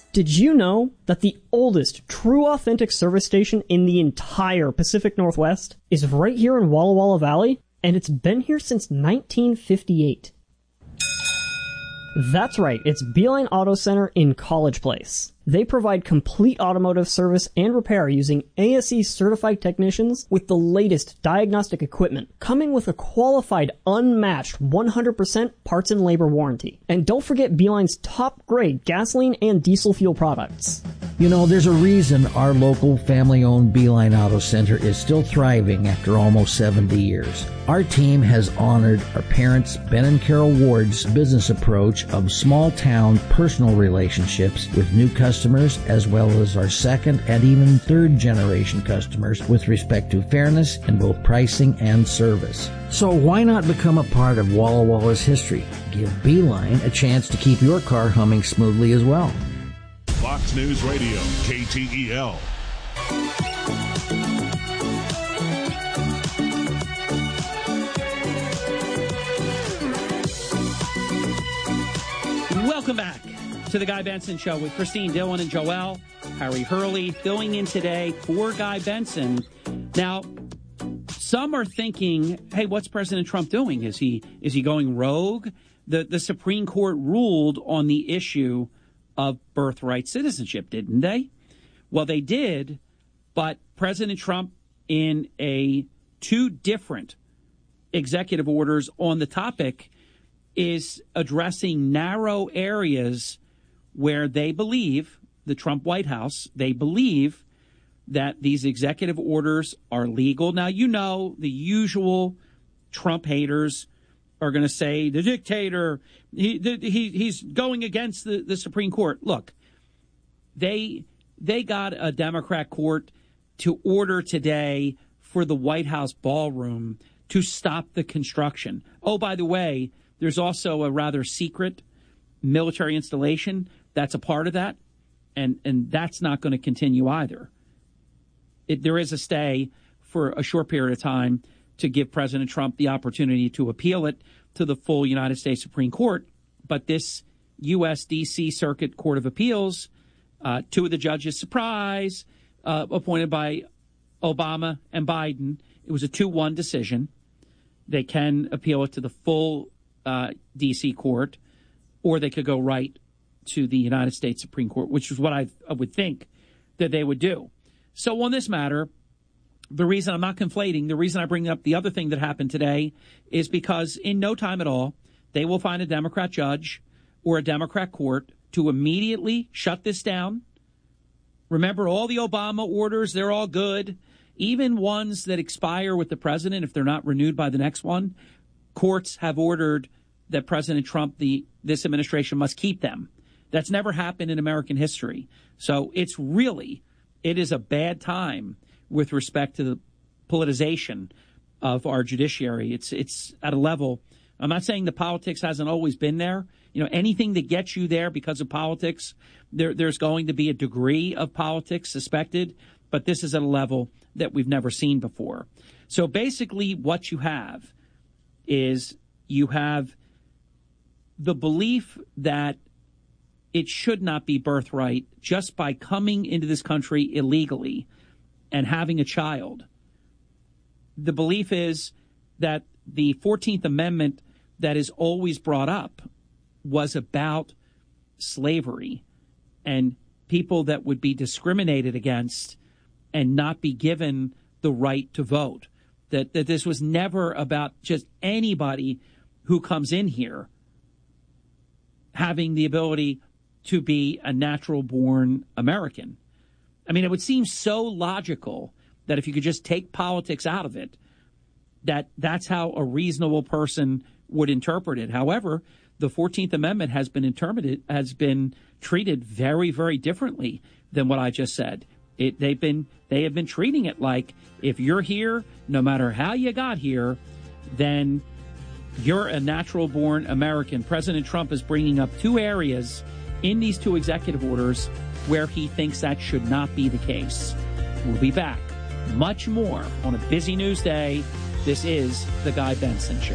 Did you know that the oldest true authentic service station in the entire Pacific Northwest is right here in Walla Walla Valley? And it's been here since 1958. That's right, it's Beeline Auto Center in College Place. They provide complete automotive service and repair using ASE certified technicians with the latest diagnostic equipment, coming with a qualified, unmatched 100% parts and labor warranty. And don't forget Beeline's top grade gasoline and diesel fuel products. You know, there's a reason our local family-owned Beeline Auto Center is still thriving after almost 70 years. Our team has honored our parents, Ben and Carol Ward's business approach of small-town personal relationships with new customers, as well as our second and even third generation customers with respect to fairness in both pricing and service. So why not become a part of Walla Walla's history? Give Beeline a chance to keep your car humming smoothly as well. Fox News Radio, KTEL. Welcome back to the Guy Benson Show with Christine Dillon and Joel. Harry Hurley filling in today for Guy Benson. Now, some are thinking, hey, what's President Trump doing? Is he going rogue? The Supreme Court ruled on the issue of birthright citizenship, didn't they? Well, they did, but President Trump, in two different executive orders on the topic, is addressing narrow areas where they believe, the Trump White House, they believe that these executive orders are legal. Now, you know, the usual Trump haters are going to say the dictator, he's going against the Supreme Court. Look, they got a Democrat court to order today for the White House ballroom to stop the construction. Oh, by the way, there's also a rather secret military installation that's a part of that, and that's not going to continue either. There is a stay for a short period of time to give President Trump the opportunity to appeal it to the full United States Supreme Court. But this U.S. D.C. Circuit Court of Appeals, two of the judges, surprise, appointed by Obama and Biden, it was a 2-1 decision. They can appeal it to the full D.C. court, or they could go right to the United States Supreme Court, which is what I would think that they would do. So on this matter, the reason I'm not conflating, the reason I bring up the other thing that happened today is because in no time at all, they will find a Democrat judge or a Democrat court to immediately shut this down. Remember, all the Obama orders, they're all good. Even ones that expire with the president, if they're not renewed by the next one, courts have ordered that President Trump, this administration, must keep them. That's never happened in American history. So it is a bad time with respect to the politicization of our judiciary. It's at a level, I'm not saying the politics hasn't always been there. You know, anything that gets you there because of politics, there's going to be a degree of politics suspected, but this is at a level that we've never seen before. So basically what you have is you have the belief that it should not be birthright just by coming into this country illegally and having a child. The belief is that the 14th Amendment that is always brought up was about slavery and people that would be discriminated against and not be given the right to vote. That this was never about just anybody who comes in here having the ability to be a natural-born American. I mean, it would seem so logical that if you could just take politics out of it, that's how a reasonable person would interpret it. However, the 14th Amendment has been treated very, very differently than what I just said. They have been treating it like if you're here, no matter how you got here, then you're a natural-born American. President Trump is bringing up two areas in these two executive orders where he thinks that should not be the case. We'll be back. Much more on a busy news day. This is The Guy Benson Show.